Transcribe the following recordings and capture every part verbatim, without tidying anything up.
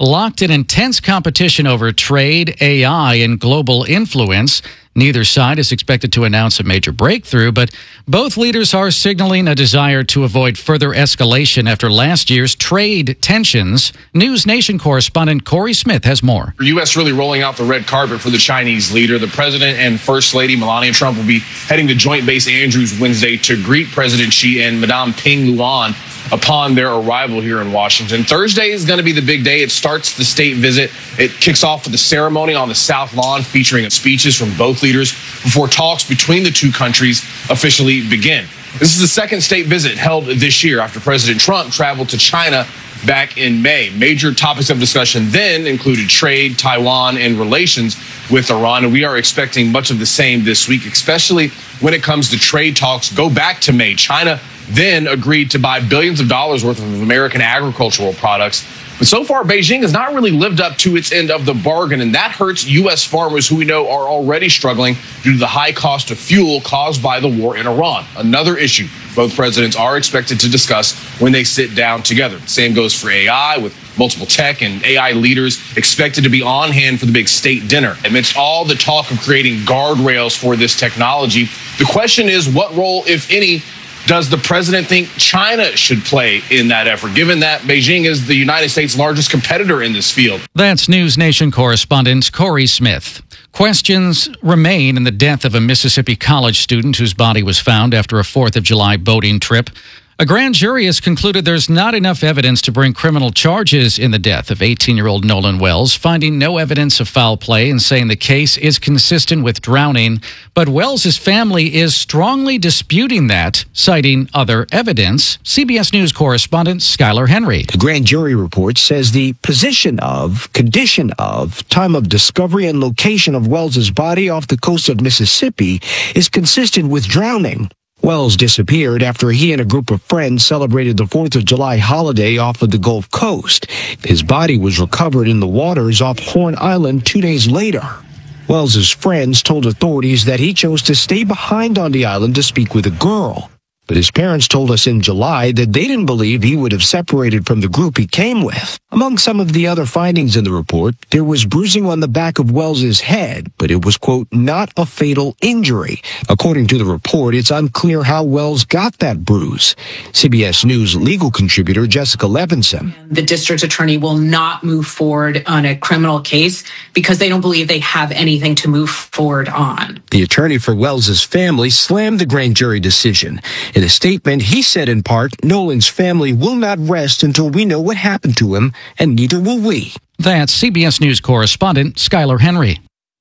locked in intense competition over trade, A I, and global influence. Neither side is expected to announce a major breakthrough, but both leaders are signaling a desire to avoid further escalation after last year's trade tensions. News Nation correspondent Corey Smith has more. The U S really rolling out the red carpet for the Chinese leader. The president and First Lady Melania Trump will be heading to Joint Base Andrews Wednesday to greet President Xi and Madame Peng Luan upon their arrival here in Washington. Thursday is going to be the big day. It starts the state visit. It kicks off with a ceremony on the South Lawn featuring speeches from both leaders before talks between the two countries officially begin. This is the second state visit held this year after President Trump traveled to China back in May. Major topics of discussion then included trade, Taiwan, and relations with Iran. And we are expecting much of the same this week, especially when it comes to trade talks. Go back to May. China then agreed to buy billions of dollars worth of American agricultural products. But so far, Beijing has not really lived up to its end of the bargain, and that hurts U S farmers who we know are already struggling due to the high cost of fuel caused by the war in Iran. Another issue both presidents are expected to discuss when they sit down together. Same goes for A I, with multiple tech and A I leaders expected to be on hand for the big state dinner. Amidst all the talk of creating guardrails for this technology, the question is, what role, if any, does the president think China should play in that effort, given that Beijing is the United States' largest competitor in this field? That's News Nation correspondent Corey Smith. Questions remain in the death of a Mississippi college student whose body was found after a fourth of July boating trip. A grand jury has concluded there's not enough evidence to bring criminal charges in the death of eighteen-year-old Nolan Wells, finding no evidence of foul play and saying the case is consistent with drowning. But Wells' family is strongly disputing that, citing other evidence. C B S News correspondent Skylar Henry. The grand jury report says the position of, condition of, time of discovery and location of Wells' body off the coast of Mississippi is consistent with drowning. Wells disappeared after he and a group of friends celebrated the fourth of July holiday off of the Gulf Coast. His body was recovered in the waters off Horn Island two days later. Wells' friends told authorities that he chose to stay behind on the island to speak with a girl. But his parents told us in July that they didn't believe he would have separated from the group he came with. Among some of the other findings in the report, there was bruising on the back of Wells' head, but it was, quote, not a fatal injury. According to the report, it's unclear how Wells got that bruise. C B S News legal contributor Jessica Levinson. The district attorney will not move forward on a criminal case because they don't believe they have anything to move forward on. The attorney for Wells' family slammed the grand jury decision. In a statement, he said in part, Nolan's family will not rest until we know what happened to him, and neither will we. That's C B S News correspondent Skylar Henry.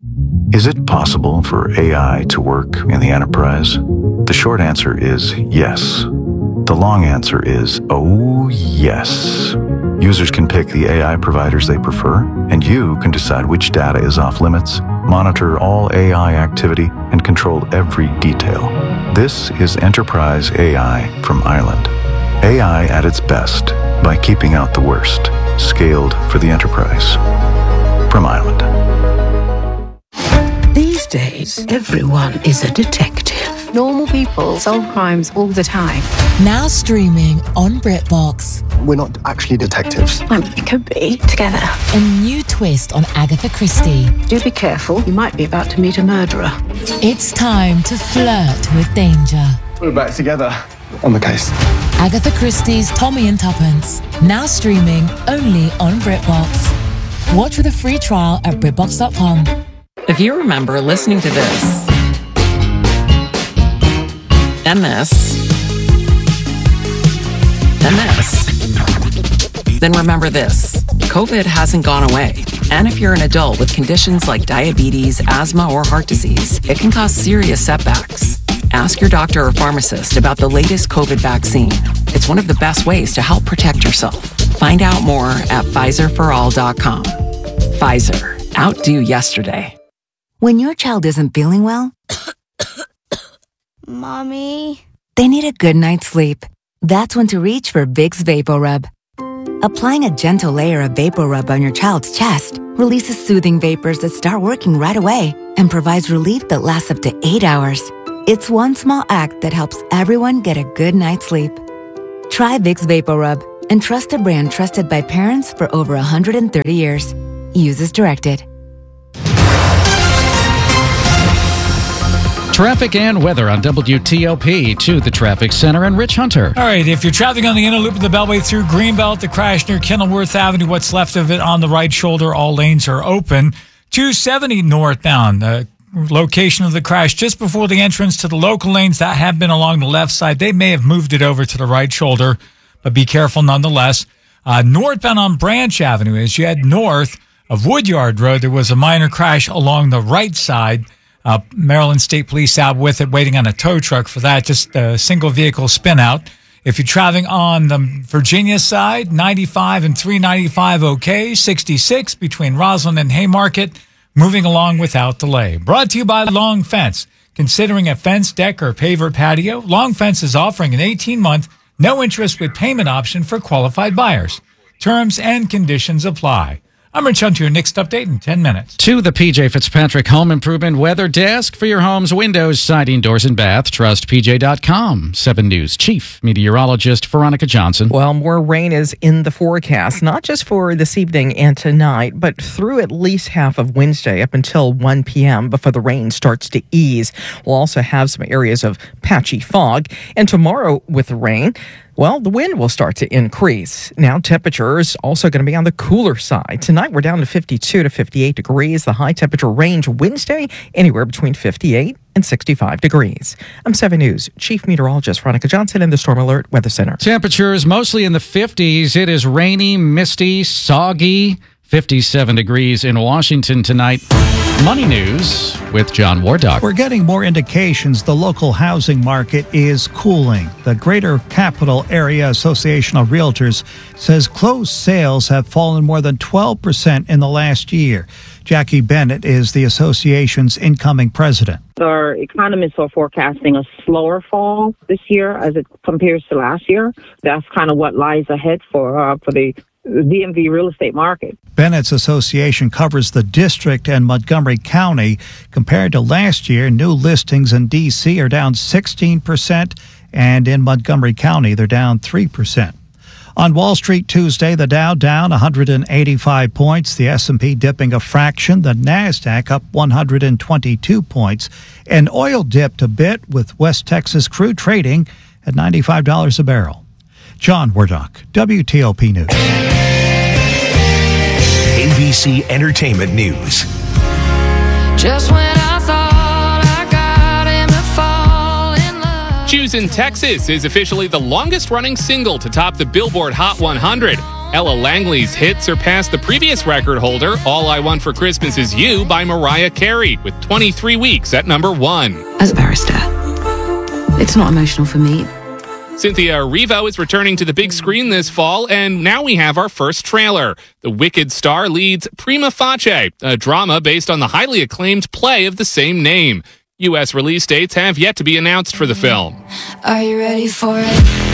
Is it possible for A I to work in the enterprise? The short answer is yes. The long answer is, oh yes. Users can pick the A I providers they prefer, and you can decide which data is off limits, monitor all A I activity, and control every detail. This is Enterprise A I from Island. A I at its best by keeping out the worst. Scaled for the enterprise. From Island. These days, everyone is a detective. Normal people solve crimes all the time. Now streaming on BritBox. We're not actually detectives. Um, we could be together. A new twist on Agatha Christie. Do be careful. You might be about to meet a murderer. It's time to flirt with danger. We're back together on the case. Agatha Christie's Tommy and Tuppence. Now streaming only on BritBox. Watch with a free trial at BritBox dot com. If you remember listening to this, and this, and this, then remember this. COVID hasn't gone away. And if you're an adult with conditions like diabetes, asthma, or heart disease, it can cause serious setbacks. Ask your doctor or pharmacist about the latest COVID vaccine. It's one of the best ways to help protect yourself. Find out more at Pfizer for all dot com. Pfizer. Outdo yesterday. When your child isn't feeling well, Mommy, they need a good night's sleep. That's when to reach for Vicks VapoRub. Applying a gentle layer of VapoRub on your child's chest releases soothing vapors that start working right away and provides relief that lasts up to eight hours. It's one small act that helps everyone get a good night's sleep. Try Vicks VapoRub and trust a brand trusted by parents for over one hundred thirty years. Use as directed. Traffic and weather on W T O P to the traffic center and Rich Hunter. All right, if you're traveling on the inner loop of the Beltway through Greenbelt, the crash near Kenilworth Avenue, what's left of it on the right shoulder, all lanes are open. two seventy northbound, the location of the crash just before the entrance to the local lanes that have been along the left side. They may have moved it over to the right shoulder, but be careful nonetheless. Uh, northbound on Branch Avenue, as you head north of Woodyard Road, there was a minor crash along the right side. Uh, Maryland State Police out with it, waiting on a tow truck for that, just a single vehicle spin out. If you're traveling on the Virginia side, ninety-five and three ninety-five okay, sixty-six between Roslyn and Haymarket, moving along without delay. Brought to you by Long Fence. Considering a fence, deck, or paver patio, Long Fence is offering an eighteen-month, no-interest with payment option for qualified buyers. Terms and conditions apply. I'm Rich Hunter, your next update in ten minutes. To the P J Fitzpatrick Home Improvement Weather Desk for your home's windows, siding, doors, and bath. Trust P J dot com. seven News Chief Meteorologist Veronica Johnson. Well, more rain is in the forecast, not just for this evening and tonight, but through at least half of Wednesday up until one p.m. before the rain starts to ease. We'll also have some areas of patchy fog. And tomorrow with the rain, well, the wind will start to increase. Now, temperatures also going to be on the cooler side. Tonight, we're down to fifty-two to fifty-eight degrees. The high temperature range Wednesday, anywhere between fifty-eight and sixty-five degrees. I'm seven News Chief Meteorologist Veronica Johnson in the Storm Alert Weather Center. Temperatures mostly in the fifties. It is rainy, misty, soggy. fifty-seven degrees in Washington tonight. Money News with John Wardock. We're getting more indications the local housing market is cooling. The Greater Capital Area Association of Realtors says closed sales have fallen more than twelve percent in the last year. Jackie Bennett is the association's incoming president. Our economists are forecasting a slower fall this year as it compares to last year. That's kind of what lies ahead for uh, for the D M V real estate market. Bennett's association covers the district and Montgomery County. Compared to last year, new listings in D C are down sixteen percent, and in Montgomery County, they're down three percent. On Wall Street Tuesday, the Dow down one hundred eighty-five points, the S and P dipping a fraction, the NASDAQ up one hundred twenty-two points, and oil dipped a bit with West Texas crude trading at ninety-five dollars a barrel. John Wardock, W T O P News. A B C Entertainment News. Just when I thought I got him to fall in love. Choosing Texas is officially the longest-running single to top the Billboard Hot one hundred. Ella Langley's hit surpassed the previous record holder, All I Want for Christmas Is You by Mariah Carey, with twenty-three weeks at number one. As a barrister, it's not emotional for me. Cynthia Erivo is returning to the big screen this fall, and now we have our first trailer. The Wicked star leads Prima Facie, a drama based on the highly acclaimed play of the same name. U S release dates have yet to be announced for the film. Are you ready for it?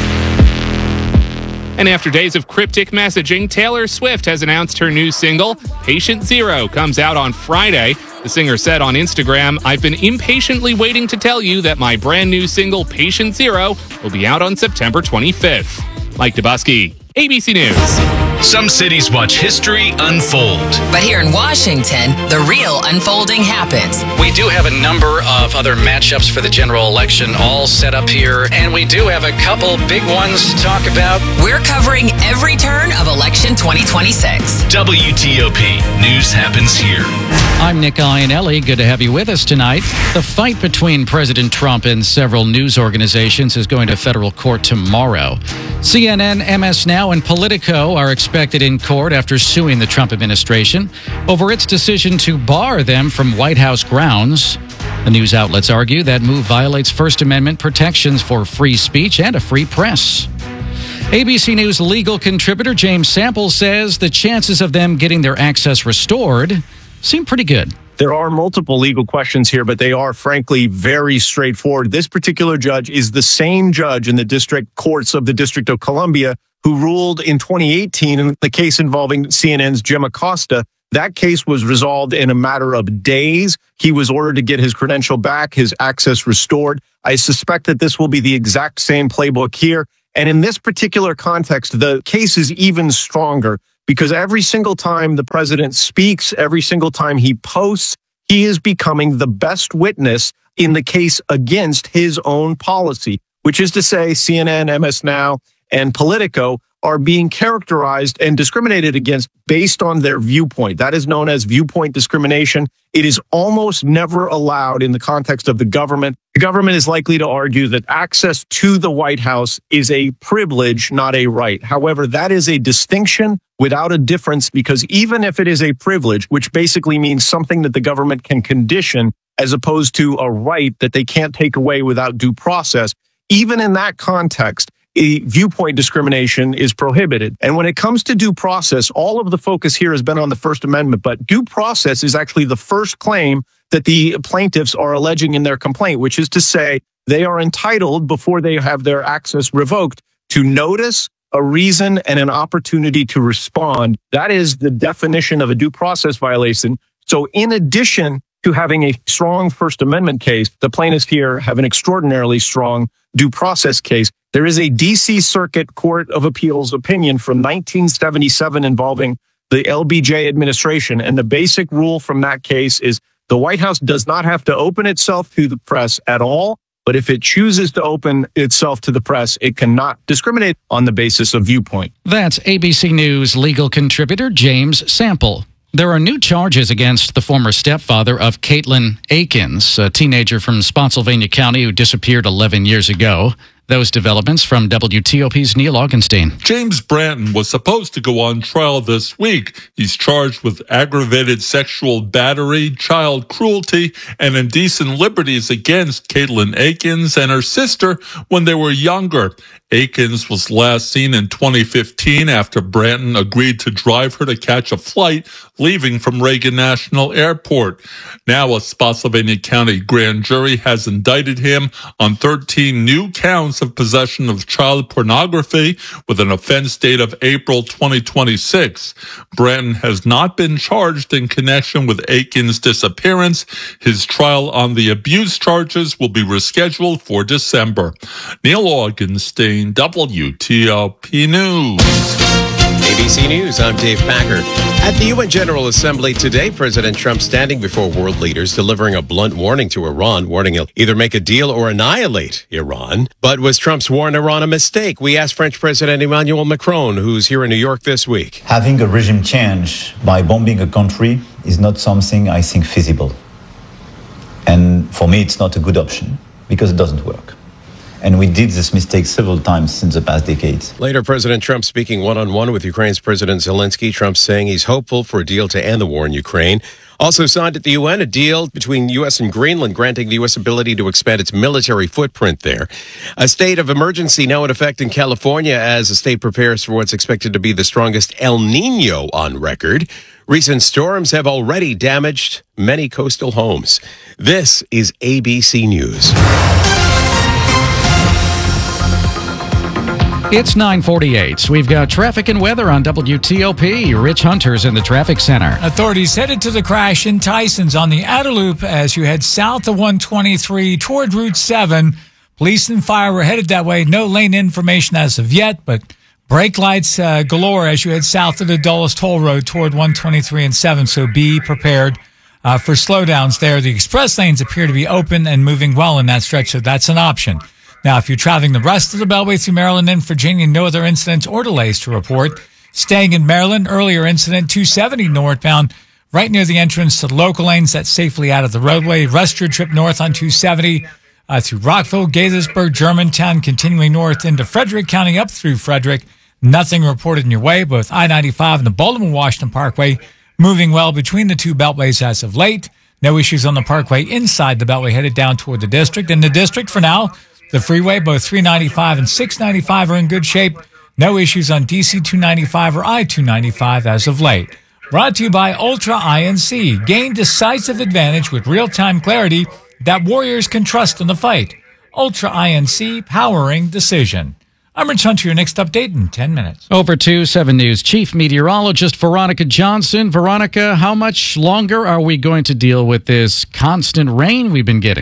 And after days of cryptic messaging, Taylor Swift has announced her new single, Patient Zero, comes out on Friday. The singer said on Instagram, "I've been impatiently waiting to tell you that my brand new single, Patient Zero, will be out on September twenty-fifth. Mike Dubusky, A B C News. Some cities watch history unfold. But here in Washington, the real unfolding happens. We do have a number of other matchups for the general election all set up here, and we do have a couple big ones to talk about. We're covering every turn of election twenty twenty-six. W T O P News happens here. I'm Nick Iannelli. Good to have you with us tonight. The fight between President Trump and several news organizations is going to federal court tomorrow. C N N, M S Now, and Politico are expected in court after suing the Trump administration over its decision to bar them from White House grounds. The news outlets argue that move violates First Amendment protections for free speech and a free press. A B C News legal contributor James Sample says the chances of them getting their access restored seem pretty good. There are multiple legal questions here, but they are frankly very straightforward. This particular judge is the same judge in the district courts of the District of Columbia who ruled in twenty eighteen in the case involving C N N's Jim Acosta. That case was resolved in a matter of days. He was ordered to get his credential back, his access restored. I suspect that this will be the exact same playbook here. And in this particular context, the case is even stronger because every single time the president speaks, every single time he posts, he is becoming the best witness in the case against his own policy, which is to say C N N, M S Now, and Politico are being characterized and discriminated against based on their viewpoint. That is known as viewpoint discrimination. It is almost never allowed in the context of the government. The government is likely to argue that access to the White House is a privilege, not a right. However, that is a distinction without a difference, because even if it is a privilege, which basically means something that the government can condition as opposed to a right that they can't take away without due process, even in that context, a viewpoint discrimination is prohibited. And when it comes to due process, all of the focus here has been on the First Amendment, but due process is actually the first claim that the plaintiffs are alleging in their complaint, which is to say they are entitled, before they have their access revoked, to notice, a reason, and an opportunity to respond. That is the definition of a due process violation. So in addition to having a strong First Amendment case, the plaintiffs here have an extraordinarily strong due process case. There is a D C Circuit Court of Appeals opinion from nineteen seventy-seven involving the L B J administration. And the basic rule from that case is the White House does not have to open itself to the press at all. But if it chooses to open itself to the press, it cannot discriminate on the basis of viewpoint. That's A B C News legal contributor James Sample. There are new charges against the former stepfather of Caitlin Akins, a teenager from Spotsylvania County who disappeared eleven years ago. Those developments from W T O P's Neil Augenstein. James Branton was supposed to go on trial this week. He's charged with aggravated sexual battery, child cruelty, and indecent liberties against Caitlin Akins and her sister when they were younger. Akins was last seen in twenty fifteen after Branton agreed to drive her to catch a flight leaving from Reagan National Airport. Now a Spotsylvania County grand jury has indicted him on thirteen new counts of possession of child pornography with an offense date of April twenty twenty-six. Branton has not been charged in connection with Akins' disappearance. His trial on the abuse charges will be rescheduled for December. Neil Augenstein, W T O P News. A B C News, I'm Dave Packer. At the U N General Assembly today, President Trump standing before world leaders, delivering a blunt warning to Iran, warning he'll either make a deal or annihilate Iran. But was Trump's war on Iran a mistake? We asked French President Emmanuel Macron, who's here in New York this week. Having a regime change by bombing a country is not something I think feasible. And for me, it's not a good option because it doesn't work. And we did this mistake several times in the past decades. Later, President Trump speaking one-on-one with Ukraine's President Zelensky. Trump saying he's hopeful for a deal to end the war in Ukraine. Also signed at the U N, a deal between U S and Greenland granting the U S ability to expand its military footprint there. A state of emergency now in effect in California as the state prepares for what's expected to be the strongest El Nino on record. Recent storms have already damaged many coastal homes. This is A B C News. It's nine forty-eight. We've got traffic and weather on W T O P. Rich Hunter's in the traffic center. Authorities headed to the crash in Tyson's on the outer loop as you head south of one twenty-three toward Route seven. Police and fire were headed that way. No lane information as of yet, but brake lights uh, galore as you head south of the Dulles Toll Road toward one twenty-three and seven. So be prepared uh, for slowdowns there. The express lanes appear to be open and moving well in that stretch, so that's an option. Now, if you're traveling the rest of the Beltway through Maryland and Virginia, no other incidents or delays to report. Staying in Maryland, earlier incident, two seventy northbound, right near the entrance to the local lanes. That's safely out of the roadway. Rest your trip north on two seventy uh, through Rockville, Gaithersburg, Germantown, continuing north into Frederick County up through Frederick. Nothing reported in your way. Both I ninety-five and the Baltimore-Washington Parkway moving well between the two beltways as of late. No issues on the Parkway inside the beltway headed down toward the district. In the district for now, the freeway, both three ninety-five and six ninety-five are in good shape. No issues on D C two ninety-five or I two ninety-five as of late. Brought to you by Ultra I N C. Gain decisive advantage with real-time clarity that warriors can trust in the fight. Ultra I N C, powering decision. I'm Rich Hunter, your next update in ten minutes. Over to seven News Chief Meteorologist Veronica Johnson. Veronica, how much longer are we going to deal with this constant rain we've been getting?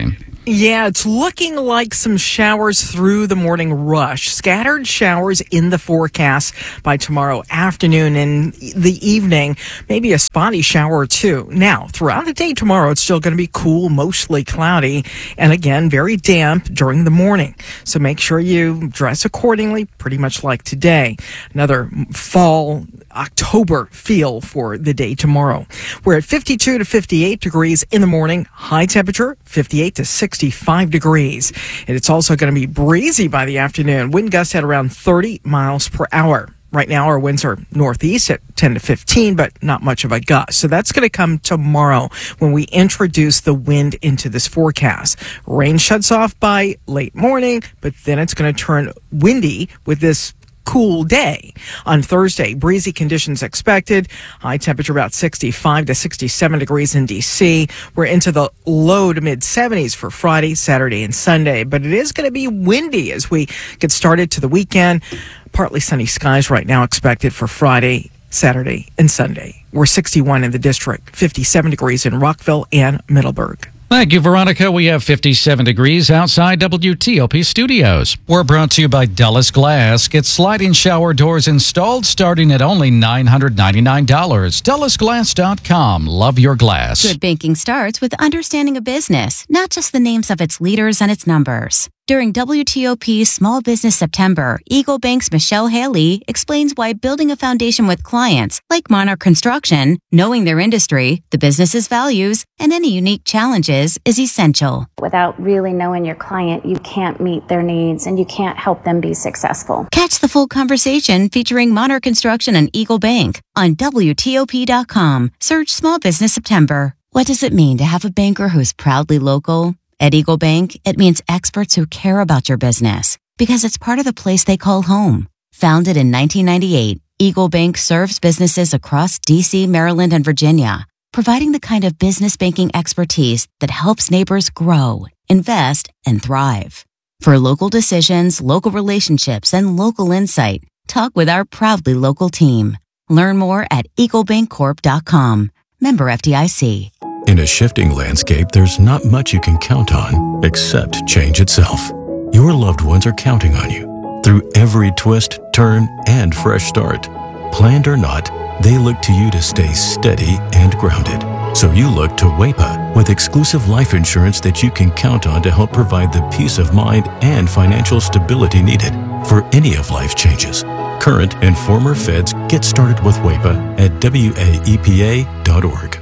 Yeah, it's looking like some showers through the morning rush. Scattered showers in the forecast by tomorrow afternoon and the evening. Maybe a spotty shower or two. Now, throughout the day tomorrow, it's still going to be cool, mostly cloudy, and again, very damp during the morning. So make sure you dress accordingly, pretty much like today. Another fall October feel for the day tomorrow. We're at fifty-two to fifty-eight degrees in the morning. High temperature, fifty-eight to sixty-five degrees. And it's also going to be breezy by the afternoon. Wind gusts at around thirty miles per hour. Right now, our winds are northeast at ten to fifteen, but not much of a gust. So that's going to come tomorrow when we introduce the wind into this forecast. Rain shuts off by late morning, but then it's going to turn windy with this cool day. On Thursday, breezy conditions expected. High temperature about sixty-five to sixty-seven degrees in D C. We're into the low to mid seventies for Friday, Saturday, and Sunday. But it is going to be windy as we get started to the weekend. Partly sunny skies right now expected for Friday, Saturday, and Sunday. We're sixty-one in the district, fifty-seven degrees in Rockville and Middleburg. Thank you, Veronica. We have fifty-seven degrees outside W T O P studios. We're brought to you by Dulles Glass. Get sliding shower doors installed starting at only nine hundred ninety-nine dollars. Dulles Glass dot com. Love your glass. Good banking starts with understanding a business, not just the names of its leaders and its numbers. During W T O P's Small Business September, Eagle Bank's Michelle Haley explains why building a foundation with clients like Monarch Construction, knowing their industry, the business's values, and any unique challenges is essential. Without really knowing your client, you can't meet their needs and you can't help them be successful. Catch the full conversation featuring Monarch Construction and Eagle Bank on W T O P dot com. Search Small Business September. What does it mean to have a banker who's proudly local? At Eagle Bank, it means experts who care about your business because it's part of the place they call home. Founded in nineteen ninety-eight, Eagle Bank serves businesses across D C, Maryland, and Virginia, providing the kind of business banking expertise that helps neighbors grow, invest, and thrive. For local decisions, local relationships, and local insight, talk with our proudly local team. Learn more at eagle bank corp dot com. Member F D I C. In a shifting landscape, there's not much you can count on except change itself. Your loved ones are counting on you through every twist, turn, and fresh start. Planned or not, they look to you to stay steady and grounded. So you look to W A P A with exclusive life insurance that you can count on to help provide the peace of mind and financial stability needed for any of life's changes. Current and former feds get started with W A P A at W A E P A dot org.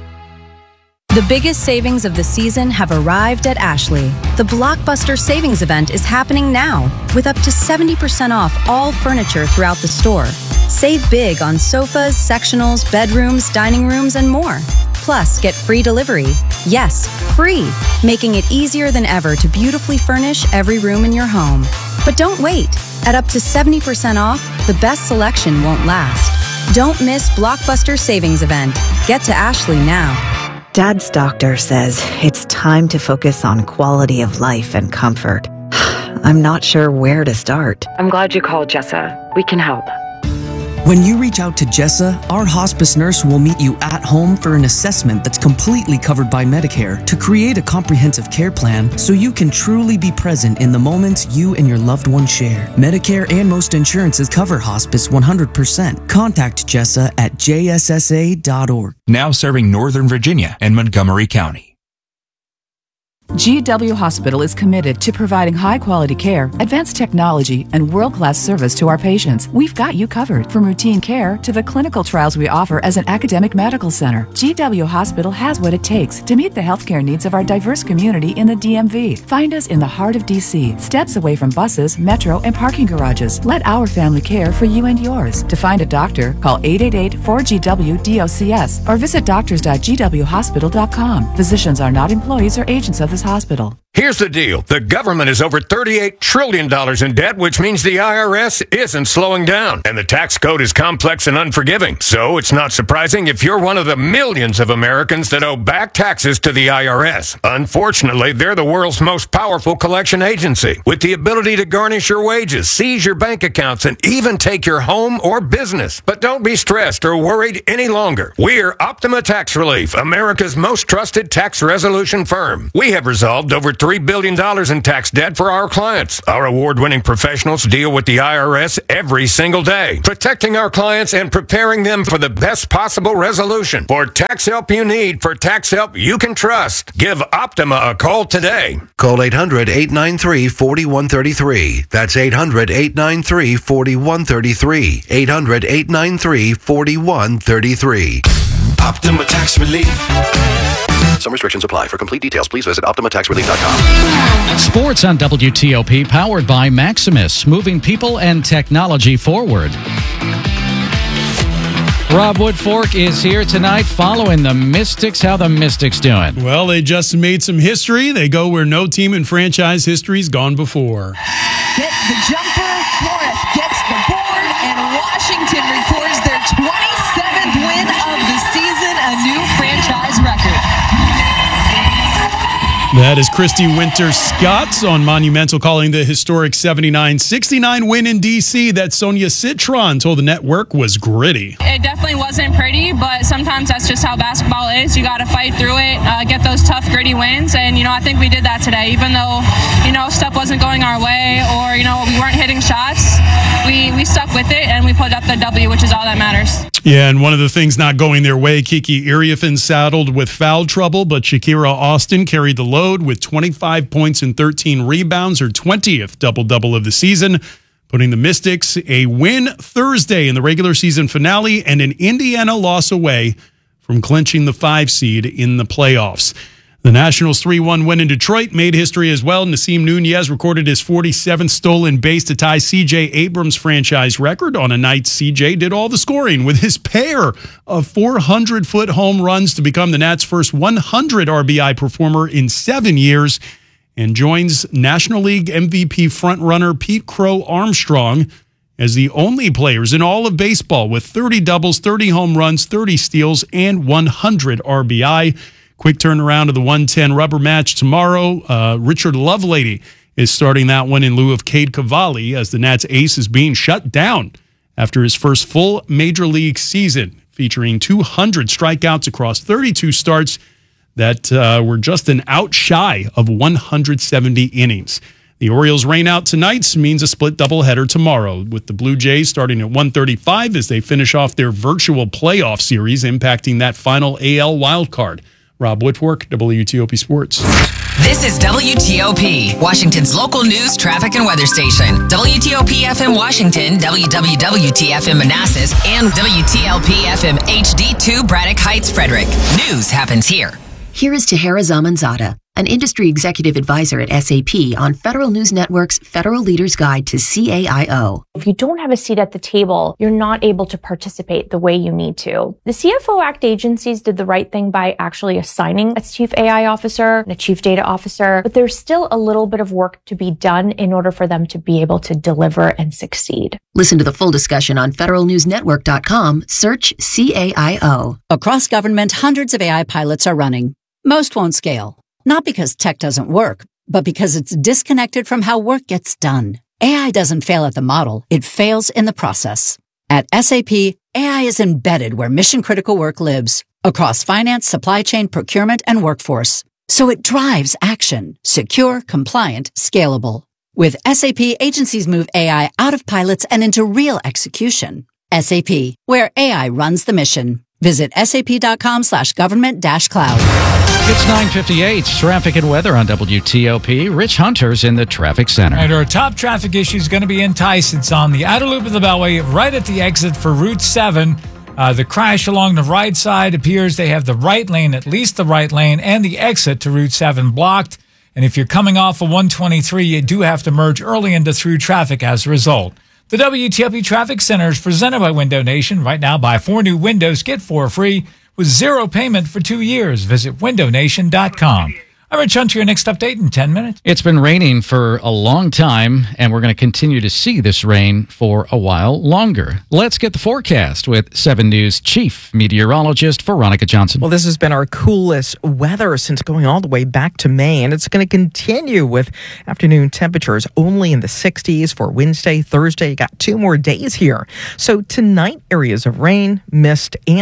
The biggest savings of the season have arrived at Ashley. The Blockbuster Savings Event is happening now with up to seventy percent off all furniture throughout the store. Save big on sofas, sectionals, bedrooms, dining rooms, and more. Plus, get free delivery. Yes, free, making it easier than ever to beautifully furnish every room in your home. But don't wait. At up to seventy percent off, the best selection won't last. Don't miss Blockbuster Savings Event. Get to Ashley now. Dad's doctor says it's time to focus on quality of life and comfort. I'm not sure where to start. I'm glad you called, Jessa. We can help. When you reach out to Jessa, our hospice nurse will meet you at home for an assessment that's completely covered by Medicare to create a comprehensive care plan so you can truly be present in the moments you and your loved one share. Medicare and most insurances cover hospice one hundred percent. Contact Jessa at J S S A dot org. Now serving Northern Virginia and Montgomery County. G W Hospital is committed to providing high-quality care, advanced technology, and world-class service to our patients. We've got you covered, from routine care to the clinical trials we offer as an academic medical center. G W Hospital has what it takes to meet the healthcare needs of our diverse community in the D M V. Find us in the heart of D C, steps away from buses, metro, and parking garages. Let our family care for you and yours. To find a doctor, call eight eight eight, four G W, D O C S or visit doctors dot g w hospital dot com. Physicians are not employees or agents of this hospital. Here's the deal. The government is over thirty-eight trillion dollars in debt, which means the I R S isn't slowing down. And the tax code is complex and unforgiving. So it's not surprising if you're one of the millions of Americans that owe back taxes to the I R S. Unfortunately, they're the world's most powerful collection agency, with the ability to garnish your wages, seize your bank accounts, and even take your home or business. But don't be stressed or worried any longer. We're Optima Tax Relief, America's most trusted tax resolution firm. We have resolved over three three billion dollars in tax debt for our clients. Our award-winning professionals deal with the I R S every single day, protecting our clients and preparing them for the best possible resolution. For tax help you need, for tax help you can trust, give Optima a call today. Call eight hundred, eight nine three, four one three three. That's eight hundred, eight nine three, four one three three. eight hundred, eight nine three, four one three three. Optima Tax Relief. Some restrictions apply. For complete details, please visit optima tax relief dot com. Sports on W T O P, powered by Maximus, moving people and technology forward. Rob Woodfork is here tonight following the Mystics. How the Mystics doing? Well, they just made some history. They go where no team in franchise history's gone before. Get the jumper, Floreth gets the board, and Washington records their twenty-seventh win of the season, a new franchise record. That is Christy Winter-Scott on Monumental calling the historic seventy-nine sixty-nine win in D C that Sonia Citron told the network was gritty. It definitely wasn't pretty, but sometimes that's just how basketball is. You got to fight through it, uh, get those tough, gritty wins, and, you know, I think we did that today. Even though, you know, stuff wasn't going our way or, you know, we weren't hitting shots, we, we stuck with it, and we put up the W, which is all that matters. Yeah, and one of the things not going their way, Kiki Iriafen saddled with foul trouble, but Shakira Austin carried the load with twenty-five points and thirteen rebounds, her twentieth double-double of the season, putting the Mystics a win Thursday in the regular season finale and an Indiana loss away from clinching the five seed in the playoffs. The Nationals' three one win in Detroit made history as well. Nasim Nunez recorded his forty-seventh stolen base to tie C J Abrams' franchise record on a night C J did all the scoring with his pair of four hundred foot home runs to become the Nats' first one hundred R B I performer in seven years and joins National League M V P frontrunner Pete Crow Armstrong as the only players in all of baseball with thirty doubles, thirty home runs, thirty steals, and one hundred R B I. Quick turnaround of the one ten rubber match tomorrow. Uh, Richard Lovelady is starting that one in lieu of Cade Cavalli as the Nats ace is being shut down after his first full major league season, featuring two hundred strikeouts across thirty-two starts that uh, were just an out shy of one hundred seventy innings. The Orioles rain out tonight means a split doubleheader tomorrow, with the Blue Jays starting at one thirty-five as they finish off their virtual playoff series, impacting that final A L wildcard. Rob Woodfork, W T O P Sports. This is W T O P, Washington's local news, traffic, and weather station. W T O P F M Washington, W W W T F M Manassas, and W T L P F M H D two Braddock Heights, Frederick. News happens here. Here is Tahira Zamanzada, an industry executive advisor at S A P on Federal News Network's Federal Leaders Guide to C A I O. If you don't have a seat at the table, you're not able to participate the way you need to. The C F O Act agencies did the right thing by actually assigning a chief A I officer and a chief data officer, but there's still a little bit of work to be done in order for them to be able to deliver and succeed. Listen to the full discussion on federal news network dot com. Search C A I O. Across government, hundreds of A I pilots are running. Most won't scale. Not because tech doesn't work, but because it's disconnected from how work gets done. A I doesn't fail at the model, it fails in the process. At S A P, A I is embedded where mission-critical work lives, across finance, supply chain, procurement, and workforce. So it drives action, secure, compliant, scalable. With S A P, agencies move A I out of pilots and into real execution. S A P, where A I runs the mission. Visit sap.com slash government dash cloud. It's nine fifty-eight. Traffic and weather on W T O P. Rich Hunter's in the traffic center. And our top traffic issue is going to be in Tyson. It's on the outer loop of the Beltway, right at the exit for Route seven. Uh, the crash along the right side appears they have the right lane, at least the right lane, and the exit to Route seven blocked. And if you're coming off of one twenty-three, you do have to merge early into through traffic as a result. The W T O P Traffic Center is presented by Window Nation. Right now, buy four new windows, get four free with zero payment for two years. Visit window nation dot com. I'm Rich Hunter, your next update in ten minutes. It's been raining for a long time, and we're going to continue to see this rain for a while longer. Let's get the forecast with seven News Chief Meteorologist Veronica Johnson. Well, this has been our coolest weather since going all the way back to May, and it's going to continue with afternoon temperatures only in the sixties for Wednesday, Thursday. You got two more days here. So tonight, areas of rain, mist, and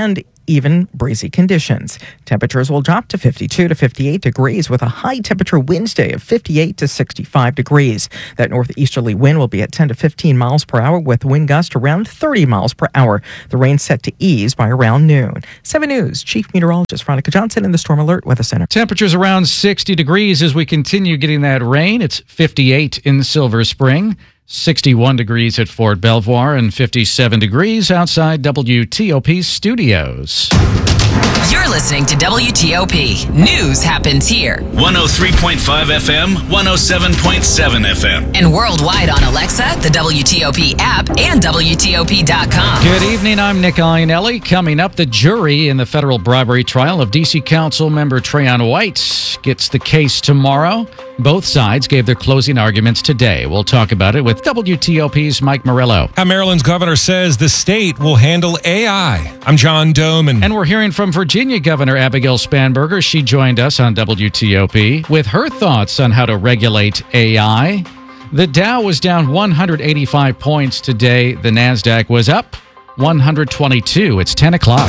even breezy conditions. Temperatures will drop to fifty-two to fifty-eight degrees with a high temperature Wednesday of fifty-eight to sixty-five degrees. That northeasterly wind will be at ten to fifteen miles per hour with wind gust around thirty miles per hour. The rain set to ease by around noon. seven News Chief Meteorologist Veronica Johnson in the Storm Alert Weather Center. Temperatures around sixty degrees as we continue getting that rain. It's fifty-eight in Silver Spring, sixty-one degrees at Fort Belvoir, and fifty-seven degrees outside W T O P studios. You're listening to W T O P. News happens here. one oh three point five F M, one oh seven point seven F M. And worldwide on Alexa, the W T O P app, and W T O P dot com. Good evening, I'm Nick Iannelli. Coming up, the jury in the federal bribery trial of D C Council member Trayon White gets the case tomorrow. Both sides gave their closing arguments today. We'll talk about it with W T O P's Mike Murillo. How Maryland's governor says the state will handle A I. I'm John Doman. And we're hearing from Virginia Governor Abigail Spanberger. She joined us on W T O P with her thoughts on how to regulate A I. The Dow was down one hundred eighty-five points today. The NASDAQ was up one hundred twenty-two. It's ten o'clock.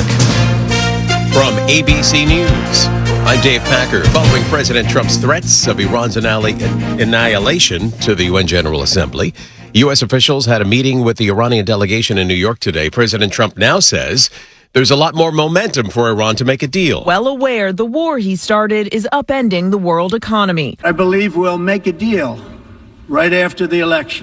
From A B C News, I'm Dave Packer. Following President Trump's threats of Iran's annihilation to the U N General Assembly, U S officials had a meeting with the Iranian delegation in New York today. President Trump now says there's a lot more momentum for Iran to make a deal. Well aware the war he started is upending the world economy. I believe we'll make a deal right after the election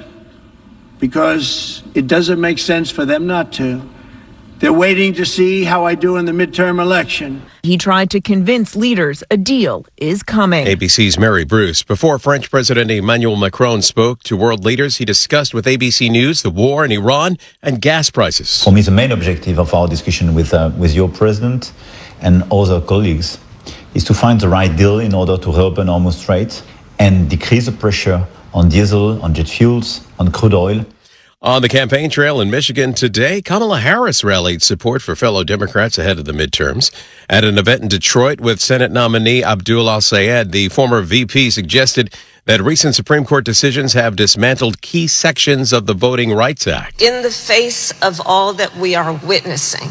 because it doesn't make sense for them not to. They're waiting to see how I do in the midterm election. He tried to convince leaders a deal is coming. A B C's Mary Bruce. Before French President Emmanuel Macron spoke to world leaders, he discussed with A B C News the war in Iran and gas prices. For me, the main objective of our discussion with, uh, with your president and other colleagues is to find the right deal in order to reopen Hormuz Strait and decrease the pressure on diesel, on jet fuels, on crude oil. On the campaign trail in Michigan today, Kamala Harris rallied support for fellow Democrats ahead of the midterms. At an event in Detroit with Senate nominee Abdul Al-Sayed, the former V P suggested that recent Supreme Court decisions have dismantled key sections of the Voting Rights Act. In the face of all that we are witnessing,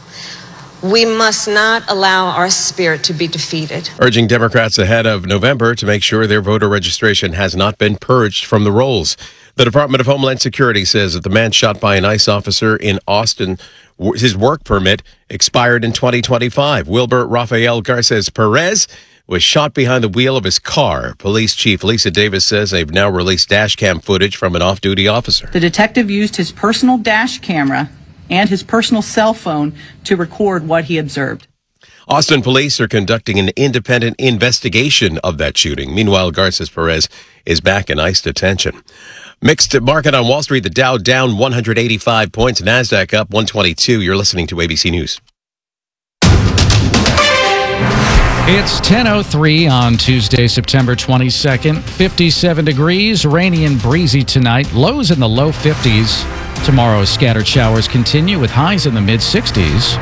we must not allow our spirit to be defeated. Urging Democrats ahead of November to make sure their voter registration has not been purged from the rolls. The Department of Homeland Security says that the man shot by an ICE officer in Austin, his work permit expired in twenty twenty-five. Wilbur Rafael Garces Perez was shot behind the wheel of his car. Police Chief Lisa Davis says they've now released dash cam footage from an off-duty officer. The detective used his personal dash camera and his personal cell phone to record what he observed. Austin police are conducting an independent investigation of that shooting. Meanwhile, Garces Perez is back in ICE detention. Mixed market on Wall Street. The Dow down one hundred eighty-five points. NASDAQ up one twenty-two. You're listening to A B C News. It's ten oh three on Tuesday, September twenty-second. fifty-seven degrees, rainy and breezy tonight. Lows in the low fifties. Tomorrow, scattered showers continue with highs in the mid-sixties.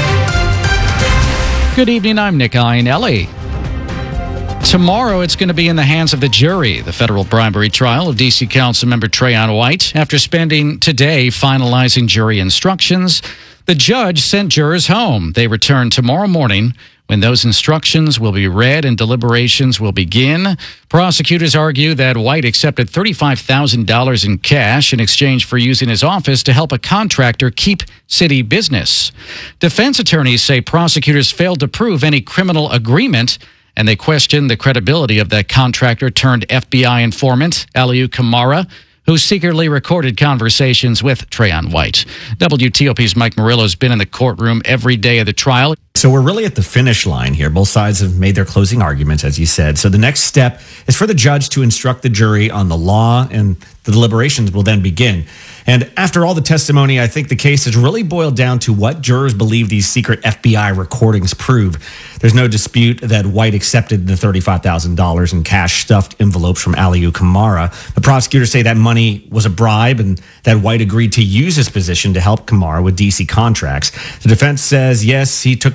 Good evening, I'm Nick Iannelli. Tomorrow, it's going to be in the hands of the jury, the federal bribery trial of D C Councilmember Trayon White. After spending today finalizing jury instructions, the judge sent jurors home. They return tomorrow morning when those instructions will be read and deliberations will begin. Prosecutors argue that White accepted thirty-five thousand dollars in cash in exchange for using his office to help a contractor keep city business. Defense attorneys say prosecutors failed to prove any criminal agreement, and they question the credibility of that contractor turned F B I informant, Aliu Kamara, who secretly recorded conversations with Trayon White. W T O P's Mike Murillo has been in the courtroom every day of the trial. So we're really at the finish line here. Both sides have made their closing arguments, as you said. So the next step is for the judge to instruct the jury on the law, and the deliberations will then begin. And after all the testimony, I think the case has really boiled down to what jurors believe these secret F B I recordings prove. There's no dispute that White accepted the thirty-five thousand dollars in cash stuffed envelopes from Aliu Kamara. The prosecutors say that money was a bribe and that White agreed to use his position to help Kamara with D C contracts. The defense says, yes, he took the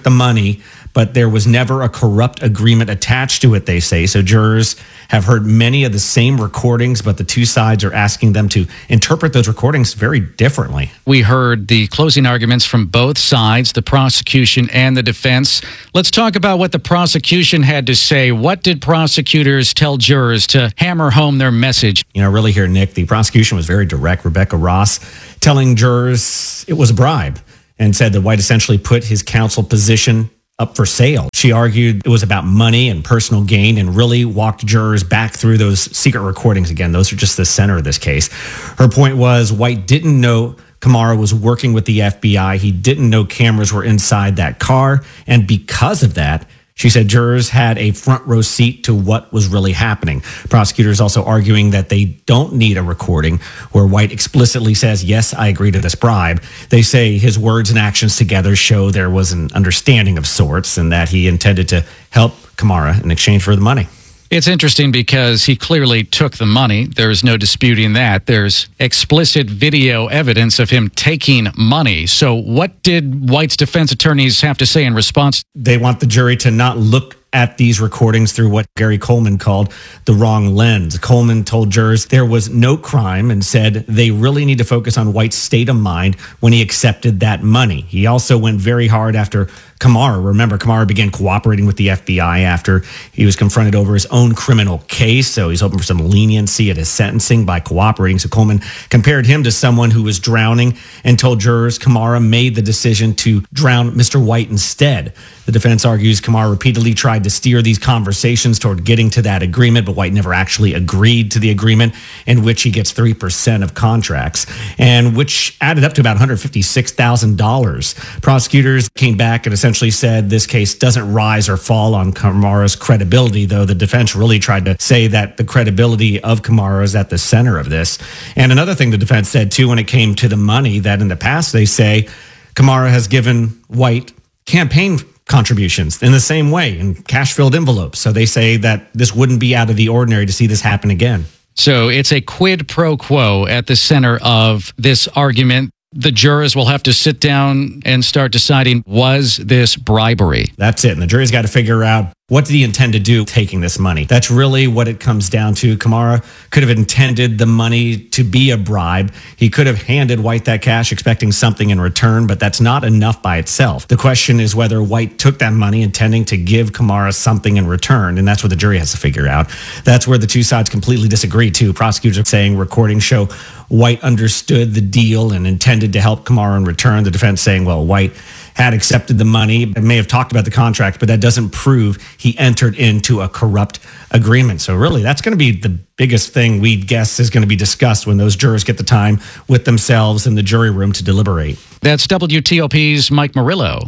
the money, but there was never a corrupt agreement attached to it, they say. So jurors have heard many of the same recordings, but the two sides are asking them to interpret those recordings very differently. We heard the closing arguments from both sides, the prosecution and the defense. Let's talk about what the prosecution had to say. What did prosecutors tell jurors to hammer home their message? You know, really here, Nick, the prosecution was very direct. Rebecca Ross telling jurors it was a bribe and said that White essentially put his counsel position up for sale. She argued it was about money and personal gain and really walked jurors back through those secret recordings again. Those are just the center of this case. Her point was White didn't know Kamara was working with the F B I. He didn't know cameras were inside that car. And because of that, she said jurors had a front row seat to what was really happening. Prosecutors also arguing that they don't need a recording where White explicitly says, yes, I agree to this bribe. They say his words and actions together show there was an understanding of sorts and that he intended to help Kamara in exchange for the money. It's interesting because he clearly took the money. There's no disputing that. There's explicit video evidence of him taking money. So what did White's defense attorneys have to say in response? They want the jury to not look at these recordings through what Gary Coleman called the wrong lens. Coleman told jurors there was no crime and said they really need to focus on White's state of mind when he accepted that money. He also went very hard after Kamara. Remember, Kamara began cooperating with the F B I after he was confronted over his own criminal case. So he's hoping for some leniency at his sentencing by cooperating. So Coleman compared him to someone who was drowning and told jurors Kamara made the decision to drown Mister White instead. The defense argues Kamara repeatedly tried to steer these conversations toward getting to that agreement, but White never actually agreed to the agreement in which he gets three percent of contracts, and which added up to about one hundred fifty-six thousand dollars. Prosecutors came back and essentially said this case doesn't rise or fall on Kamara's credibility, though the defense really tried to say that the credibility of Kamara is at the center of this. And another thing the defense said, too, when it came to the money, that in the past they say Kamara has given White campaign contributions in the same way in cash-filled envelopes. So they say that this wouldn't be out of the ordinary to see this happen again. So it's a quid pro quo at the center of this argument. The jurors will have to sit down and start deciding, was this bribery? That's it. And the jury's got to figure out, what did he intend to do taking this money? That's really what it comes down to. Kamara could have intended the money to be a bribe. He could have handed White that cash expecting something in return, but that's not enough by itself. The question is whether White took that money intending to give Kamara something in return, and that's what the jury has to figure out. That's where the two sides completely disagree, too. Prosecutors are saying recordings show White understood the deal and intended to help Kamara in return. The defense saying, well, White had accepted the money and may have talked about the contract, but that doesn't prove he entered into a corrupt agreement. So really, that's going to be the biggest thing we guess is going to be discussed when those jurors get the time with themselves in the jury room to deliberate. That's W T O P's Mike Murillo.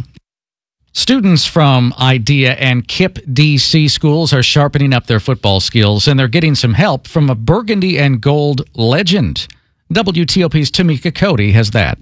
Students from IDEA and K I P D C schools are sharpening up their football skills, and they're getting some help from a burgundy and gold legend. W T O P's Tamika Cody has that.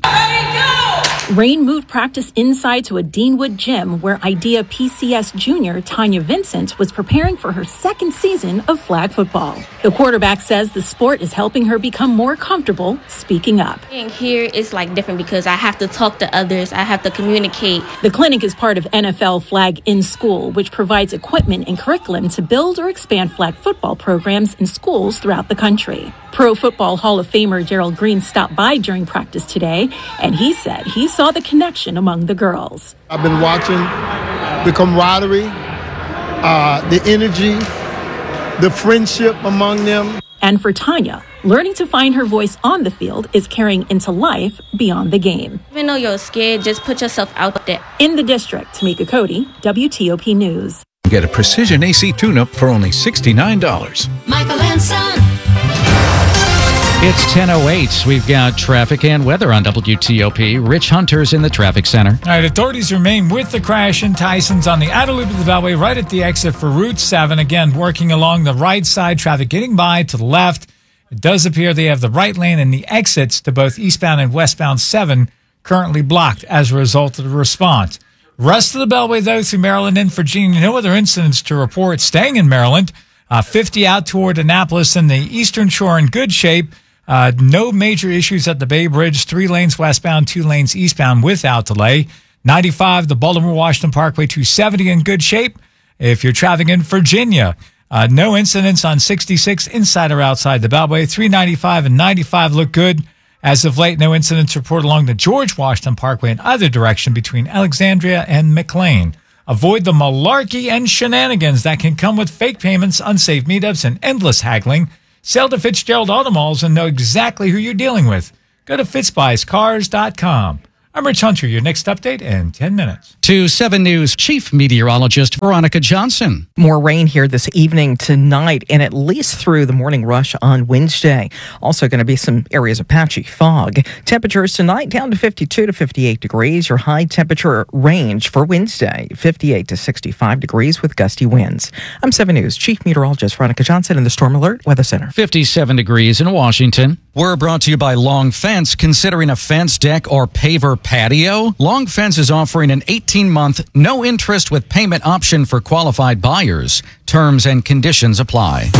Rain moved practice inside to a Deanwood gym where IDEA P C S junior Tanya Vincent was preparing for her second season of flag football. The quarterback says the sport is helping her become more comfortable speaking up. Being here is like different because I have to talk to others. I have to communicate. The clinic is part of N F L Flag in School, which provides equipment and curriculum to build or expand flag football programs in schools throughout the country. Pro Football Hall of Famer Gerald Green stopped by during practice today, and he said he saw the connection among the girls. I've been watching the camaraderie, uh, the energy, the friendship among them. And for Tanya, learning to find her voice on the field is carrying into life beyond the game. Even though you're scared, just put yourself out there. In the district, Tamika Cody, W T O P News. Get a precision A C tune-up for only sixty-nine dollars. Michael and Son. It's ten oh eight. We've got traffic and weather on W T O P. Rich Hunter's in the traffic center. All right, authorities remain with the crash in Tyson's on the outer loop of the Beltway, right at the exit for Route seven. Again, working along the right side, traffic getting by to the left. It does appear they have the right lane and the exits to both eastbound and westbound seven currently blocked as a result of the response. Rest of the Beltway, though, through Maryland and Virginia, no other incidents to report. Staying in Maryland, uh, fifty out toward Annapolis and the Eastern Shore in good shape. Uh, no major issues at the Bay Bridge. Three lanes westbound, two lanes eastbound without delay. ninety-five, the Baltimore-Washington Parkway, two seventy in good shape. If you're traveling in Virginia, uh, no incidents on sixty-six inside or outside the Beltway. three ninety-five and ninety-five look good. As of late, no incidents reported along the George Washington Parkway in either direction between Alexandria and McLean. Avoid the malarkey and shenanigans that can come with fake payments, unsafe meetups, and endless haggling. Sell to Fitzgerald Auto Malls and know exactly who you're dealing with. Go to fitz buys cars dot com. I'm Rich Hunter, your next update in ten minutes. To seven News Chief Meteorologist Veronica Johnson. More rain here this evening, tonight, and at least through the morning rush on Wednesday. Also going to be some areas of patchy fog. Temperatures tonight down to fifty-two to fifty-eight degrees. Your high temperature range for Wednesday, fifty-eight to sixty-five degrees with gusty winds. I'm seven News Chief Meteorologist Veronica Johnson in the Storm Alert Weather Center. fifty-seven degrees in Washington. We're brought to you by Long Fence. Considering a fence, deck, or paver patio? Long Fence is offering an eighteen-month, no-interest with payment option for qualified buyers. Terms and conditions apply.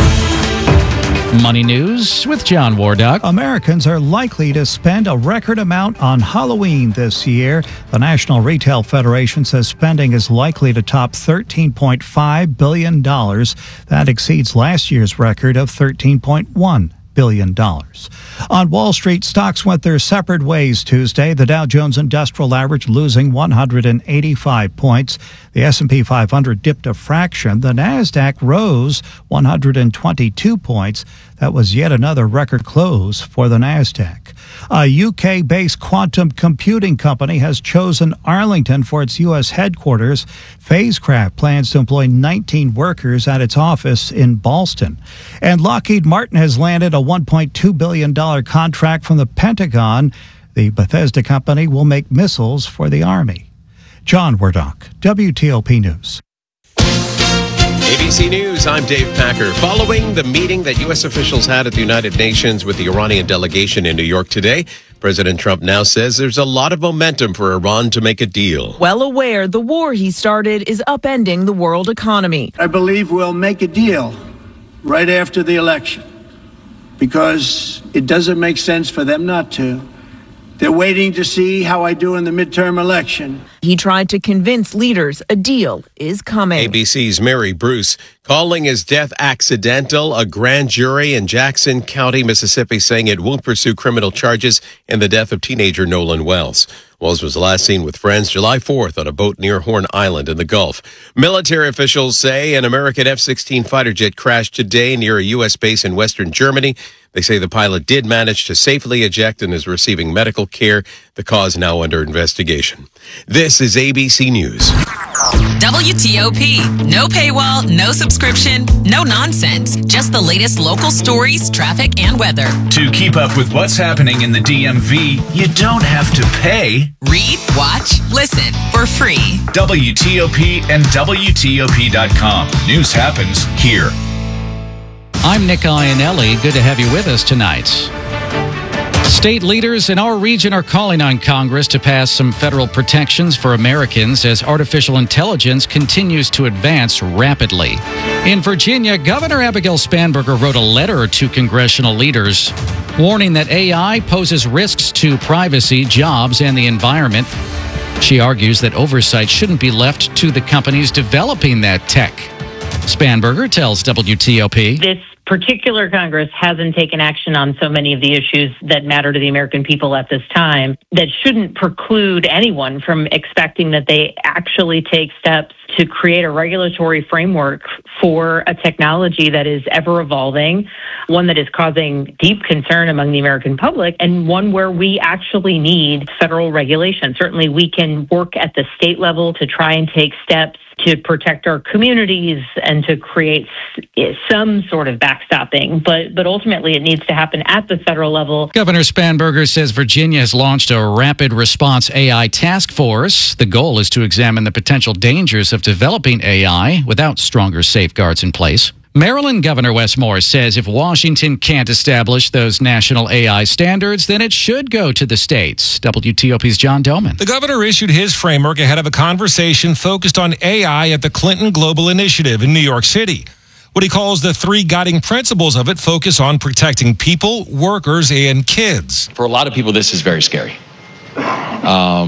Money News with John Wardock. Americans are likely to spend a record amount on Halloween this year. The National Retail Federation says spending is likely to top thirteen point five billion dollars. That exceeds last year's record of thirteen point one billion dollars. On Wall Street, stocks went their separate ways Tuesday. The Dow Jones Industrial Average losing one hundred eighty-five points. The S and P five hundred dipped a fraction. The Nasdaq rose one hundred twenty-two points. That was yet another record close for the Nasdaq. A U K-based quantum computing company has chosen Arlington for its U S headquarters. Phasecraft plans to employ nineteen workers at its office in Ballston. And Lockheed Martin has landed a one point two billion dollars contract from the Pentagon. The Bethesda company will make missiles for the Army. John Wardock, W T O P News. A B C News, I'm Dave Packer. Following the meeting that U S officials had at the United Nations with the Iranian delegation in New York today, President Trump now says there's a lot of momentum for Iran to make a deal. Well aware the war he started is upending the world economy. I believe we'll make a deal right after the election because it doesn't make sense for them not to. They're waiting to see how I do in the midterm election. He tried to convince leaders a deal is coming. A B C's Mary Bruce calling his death accidental. A grand jury in Jackson County, Mississippi, saying it won't pursue criminal charges in the death of teenager Nolan Wells. Wells was last seen with friends July fourth on a boat near Horn Island in the Gulf. Military officials say an American F sixteen fighter jet crashed today near a U S base in western Germany. They say the pilot did manage to safely eject and is receiving medical care. The cause now under investigation. This is A B C News. W T O P. No paywall, no subscription, no nonsense. Just the latest local stories, traffic, and weather. To keep up with what's happening in the D M V, you don't have to pay. Read, watch, listen for free. W T O P and W T O P dot com. News happens here. I'm Nick Iannelli. Good to have you with us tonight. State leaders in our region are calling on Congress to pass some federal protections for Americans as artificial intelligence continues to advance rapidly. In Virginia, Governor Abigail Spanberger wrote a letter to congressional leaders warning that A I poses risks to privacy, jobs, and the environment. She argues that oversight shouldn't be left to the companies developing that tech. Spanberger tells W T O P. This particular Congress hasn't taken action on so many of the issues that matter to the American people at this time that shouldn't preclude anyone from expecting that they actually take steps to create a regulatory framework for a technology that is ever evolving, one that is causing deep concern among the American public, and one where we actually need federal regulation. Certainly we can work at the state level to try and take steps to protect our communities and to create some sort of backstopping. But but ultimately, it needs to happen at the federal level. Governor Spanberger says Virginia has launched a rapid response A I task force. The goal is to examine the potential dangers of developing A I without stronger safeguards in place. Maryland Governor Wes Moore says if Washington can't establish those national A I standards, then it should go to the states. W T O P's John Doman. The governor issued his framework ahead of a conversation focused on A I at the Clinton Global Initiative in New York City. What he calls the three guiding principles of it focus on protecting people, workers, and kids. For a lot of people, this is very scary. Um,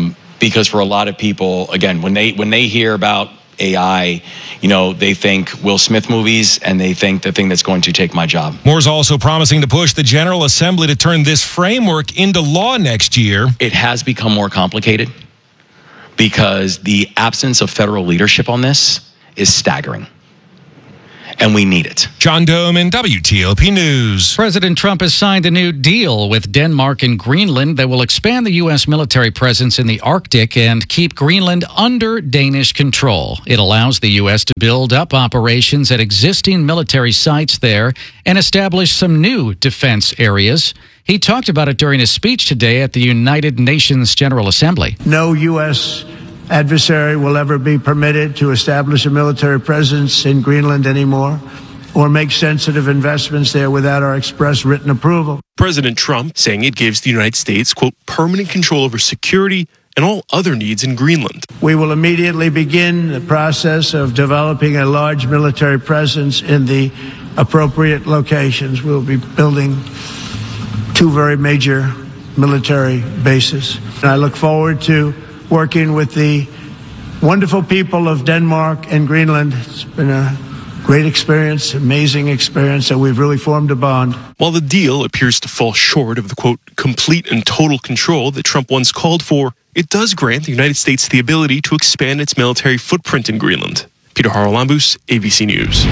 because for a lot of people, again, when they when they hear about A I, you know, they think Will Smith movies and they think the thing that's going to take my job. Moore's also promising to push the General Assembly to turn this framework into law next year. It has become more complicated because the absence of federal leadership on this is staggering. And we need it. John Doman, W T O P News. President Trump has signed a new deal with Denmark and Greenland that will expand the U S military presence in the Arctic and keep Greenland under Danish control. It allows the U S to build up operations at existing military sites there and establish some new defense areas. He talked about it during his speech today at the United Nations General Assembly. No U S adversary will ever be permitted to establish a military presence in Greenland anymore or make sensitive investments there without our express written approval. President Trump saying it gives the United States, quote, permanent control over security and all other needs in Greenland. We will immediately begin the process of developing a large military presence in the appropriate locations. We'll be building two very major military bases. And I look forward to working with the wonderful people of Denmark and Greenland. It's been a great experience, amazing experience, and we've really formed a bond. While the deal appears to fall short of the, quote, complete and total control that Trump once called for, it does grant the United States the ability to expand its military footprint in Greenland. Peter Haralambous, A B C News.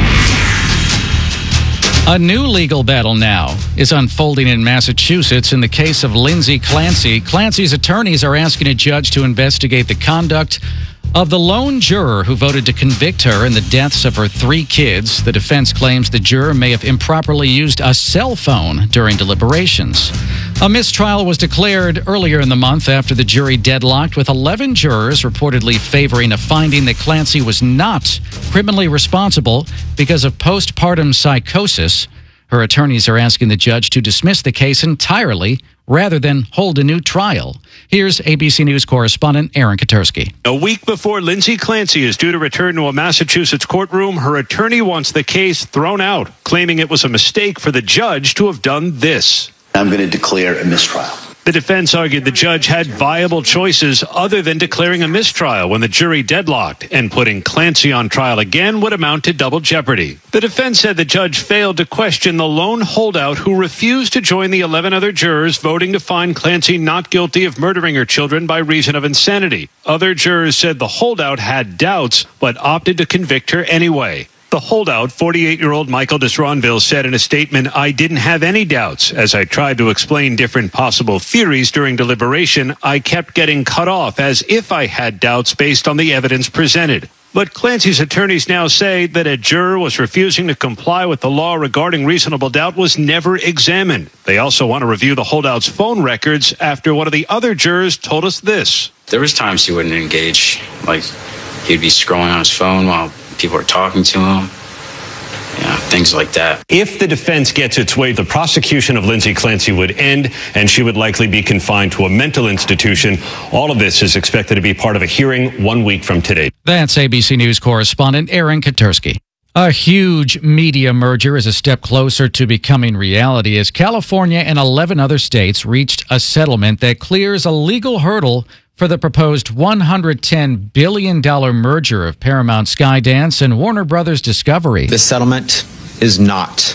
A new legal battle now is unfolding in Massachusetts in the case of Lindsay Clancy. Clancy's attorneys are asking a judge to investigate the conduct of the lone juror who voted to convict her in the deaths of her three kids. The defense claims the juror may have improperly used a cell phone during deliberations. A mistrial was declared earlier in the month after the jury deadlocked, with eleven jurors reportedly favoring a finding that Clancy was not criminally responsible because of postpartum psychosis. Her attorneys are asking the judge to dismiss the case entirely rather than hold a new trial. Here's A B C News correspondent Aaron Katersky. A week before Lindsay Clancy is due to return to a Massachusetts courtroom, her attorney wants the case thrown out, claiming it was a mistake for the judge to have done this. I'm going to declare a mistrial. The defense argued the judge had viable choices other than declaring a mistrial when the jury deadlocked, and putting Clancy on trial again would amount to double jeopardy. The defense said the judge failed to question the lone holdout who refused to join the eleven other jurors voting to find Clancy not guilty of murdering her children by reason of insanity. Other jurors said the holdout had doubts, but opted to convict her anyway. The holdout, forty-eight-year-old Michael Disronville, said in a statement, "I didn't have any doubts. As I tried to explain different possible theories during deliberation, I kept getting cut off as if I had doubts based on the evidence presented." But Clancy's attorneys now say that a juror was refusing to comply with the law regarding reasonable doubt was never examined. They also want to review the holdout's phone records after one of the other jurors told us this. There was times he wouldn't engage. Like, he'd be scrolling on his phone while people are talking to him. Yeah, things like that. If the defense gets its way, the prosecution of Lindsay Clancy would end, and she would likely be confined to a mental institution. All of this is expected to be part of a hearing one week from today. That's A B C News correspondent Aaron Katersky. A huge media merger is a step closer to becoming reality as California and eleven other states reached a settlement that clears a legal hurdle for the proposed one hundred ten billion dollars merger of Paramount Skydance and Warner Brothers Discovery. This settlement is not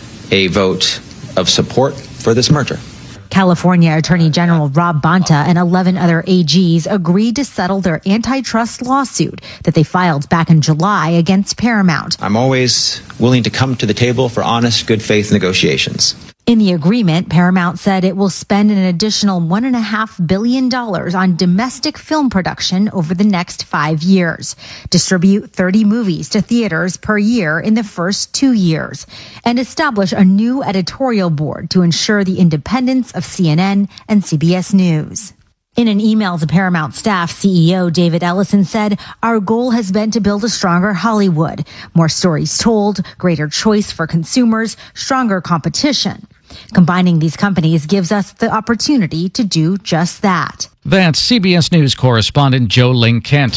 a vote of support for this merger. California Attorney General Rob Bonta and eleven other A Gs agreed to settle their antitrust lawsuit that they filed back in July against Paramount. I'm always willing to come to the table for honest, good faith negotiations. In the agreement, Paramount said it will spend an additional one point five billion dollars on domestic film production over the next five years, distribute thirty movies to theaters per year in the first two years, and establish a new editorial board to ensure the independence of C N N and C B S News. In an email to Paramount staff, C E O David Ellison said, "Our goal has been to build a stronger Hollywood, more stories told, greater choice for consumers, stronger competition. Combining these companies gives us the opportunity to do just that." That's C B S News correspondent Joe Ling Kent.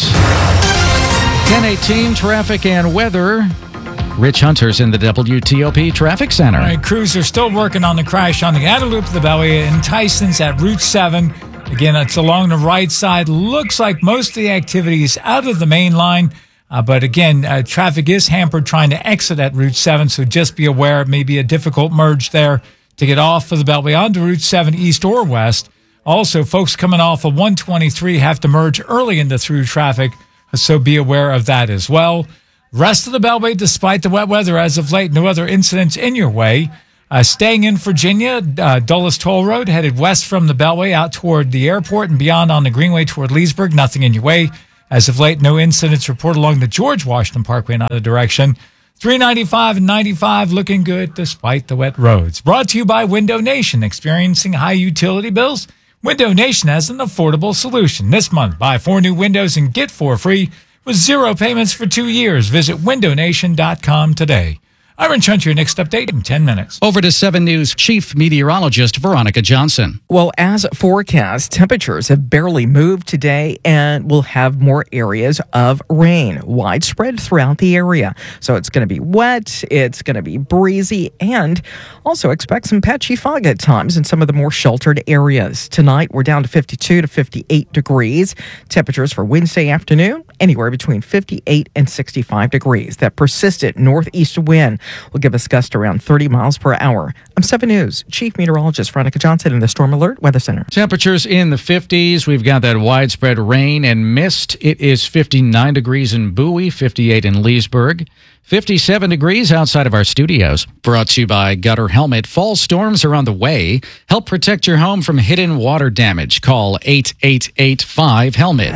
ten eighteen traffic and weather. Rich Hunter's in the W T O P Traffic Center. All right, crews are still working on the crash on the outer loop of the Beltway in Tyson's at Route seven. Again, it's along the right side. Looks like most of the activity is out of the main line. Uh, but again, uh, traffic is hampered trying to exit at Route seven. So just be aware it may be a difficult merge there to get off of the Beltway onto Route seven east or west. Also, folks coming off of one twenty-three have to merge early into through traffic. So be aware of that as well. Rest of the Beltway, despite the wet weather as of late, no other incidents in your way. Uh, staying in Virginia, uh, Dulles Toll Road, headed west from the Beltway out toward the airport and beyond on the Greenway toward Leesburg. Nothing in your way. As of late, no incidents reported along the George Washington Parkway in either direction. three ninety-five and ninety-five looking good despite the wet roads. Brought to you by Window Nation. Experiencing high utility bills? Window Nation has an affordable solution. This month, buy four new windows and get four free with zero payments for two years. Visit window nation dot com today. Iron Chunt, your next update in ten minutes. Over to seven News Chief Meteorologist Veronica Johnson. Well, as forecast, temperatures have barely moved today and we'll have more areas of rain widespread throughout the area. So it's going to be wet, it's going to be breezy, and also expect some patchy fog at times in some of the more sheltered areas. Tonight, we're down to fifty-two to fifty-eight degrees. Temperatures for Wednesday afternoon, anywhere between fifty-eight and sixty-five degrees. That persistent northeast wind will give us gusts around thirty miles per hour. I'm seven News Chief Meteorologist Veronica Johnson in the Storm Alert Weather Center. Temperatures in the fifties. We've got that widespread rain and mist. It is fifty-nine degrees in Bowie, fifty-eight in Leesburg, fifty-seven degrees outside of our studios. Brought to you by Gutter Helmet. Fall storms are on the way. Help protect your home from hidden water damage. Call eight eight eight five HELMET.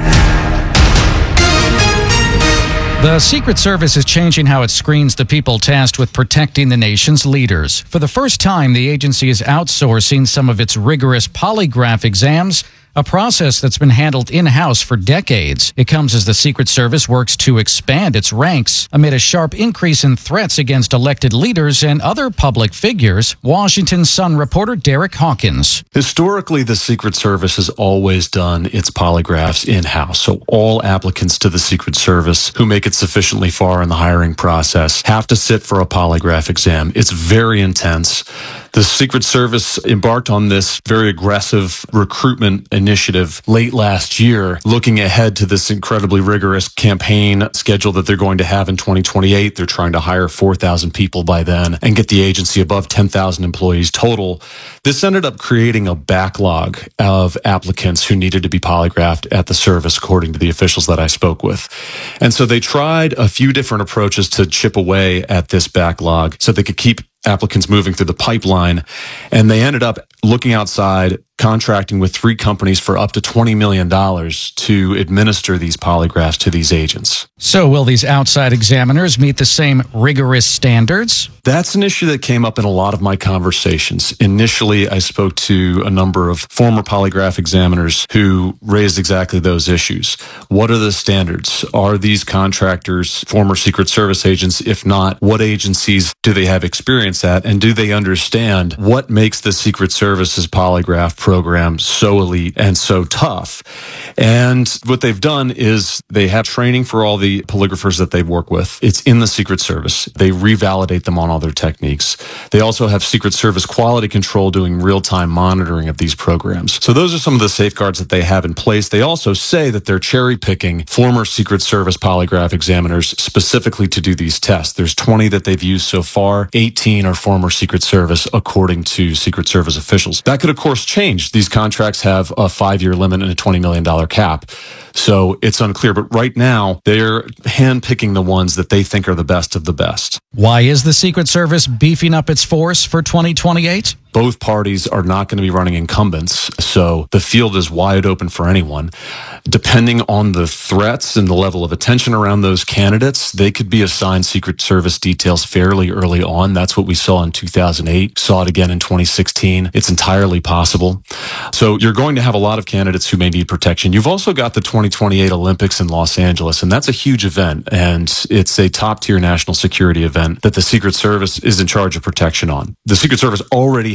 The Secret Service is changing how it screens the people tasked with protecting the nation's leaders. For the first time, the agency is outsourcing some of its rigorous polygraph exams, a process that's been handled in-house for decades. It comes as the Secret Service works to expand its ranks amid a sharp increase in threats against elected leaders and other public figures. Washington Sun reporter Derek Hawkins. Historically, the Secret Service has always done its polygraphs in-house. So all applicants to the Secret Service who make it sufficiently far in the hiring process have to sit for a polygraph exam. It's very intense. The Secret Service embarked on this very aggressive recruitment initiative late last year, looking ahead to this incredibly rigorous campaign schedule that they're going to have in twenty twenty-eight. They're trying to hire four thousand people by then and get the agency above ten thousand employees total. This ended up creating a backlog of applicants who needed to be polygraphed at the service, according to the officials that I spoke with. And so they tried a few different approaches to chip away at this backlog so they could keep applicants moving through the pipeline. And they ended up looking outside, contracting with three companies for up to twenty million dollars to administer these polygraphs to these agents. So will these outside examiners meet the same rigorous standards? That's an issue that came up in a lot of my conversations. Initially, I spoke to a number of former polygraph examiners who raised exactly those issues. What are the standards? Are these contractors former Secret Service agents? If not, what agencies do they have experience at? And do they understand what makes the Secret Service's polygraph program so elite and so tough? And what they've done is they have training for all the polygraphers that they work with. It's in the Secret Service. They revalidate them on all their techniques. They also have Secret Service quality control doing real-time monitoring of these programs. So those are some of the safeguards that they have in place. They also say that they're cherry-picking former Secret Service polygraph examiners specifically to do these tests. There's twenty that they've used so far. eighteen are former Secret Service, according to Secret Service officials. That could, of course, change. These contracts have a five-year limit and a twenty million dollars cap. So it's unclear. But right now, they're handpicking the ones that they think are the best of the best. Why is the Secret Service beefing up its force for twenty twenty-eight? Both parties are not going to be running incumbents, so the field is wide open for anyone. Depending on the threats and the level of attention around those candidates, they could be assigned Secret Service details fairly early on. That's what we saw in two thousand eight, saw it again in twenty sixteen. It's entirely possible. So you're going to have a lot of candidates who may need protection. You've also got the twenty twenty-eight Olympics in Los Angeles, and that's a huge event, and it's a top-tier national security event that the Secret Service is in charge of protection on. The Secret Service already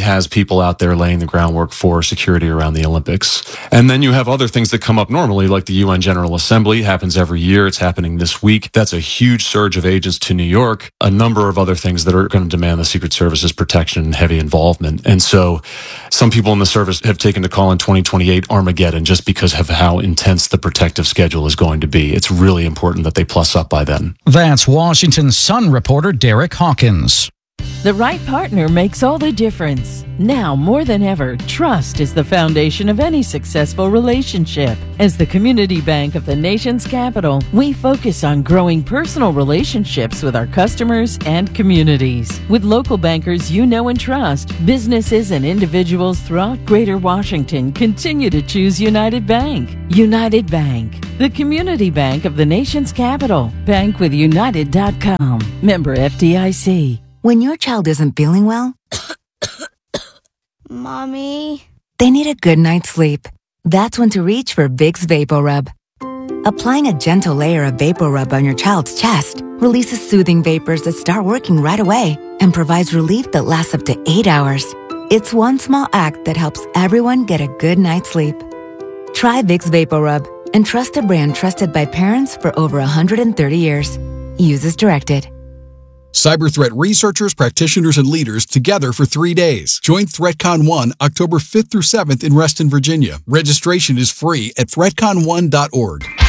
has people out there laying the groundwork for security around the Olympics. And then you have other things that come up normally, like the U N General Assembly. It happens every year. It's happening this week. That's a huge surge of agents to New York. A number of other things that are going to demand the Secret Service's protection and heavy involvement. And so some people in the service have taken to call in twenty twenty-eight Armageddon just because of how intense the protective schedule is going to be. It's really important that they plus up by then. That's Washington Sun reporter Derek Hawkins. The right partner makes all the difference. Now more than ever, trust is the foundation of any successful relationship. As the community bank of the nation's capital, we focus on growing personal relationships with our customers and communities. With local bankers you know and trust, businesses and individuals throughout Greater Washington continue to choose United Bank. United Bank, the community bank of the nation's capital. Bank with United dot com. Member F D I C. When your child isn't feeling well, Mommy, they need a good night's sleep. That's when to reach for Vicks VapoRub. Applying a gentle layer of VapoRub on your child's chest releases soothing vapors that start working right away and provides relief that lasts up to eight hours. It's one small act that helps everyone get a good night's sleep. Try Vicks VapoRub and trust a brand trusted by parents for over one hundred thirty years. Use as directed. Cyber threat researchers, practitioners, and leaders together for three days. Join ThreatCon one October fifth through seventh in Reston, Virginia. Registration is free at threat con one dot org.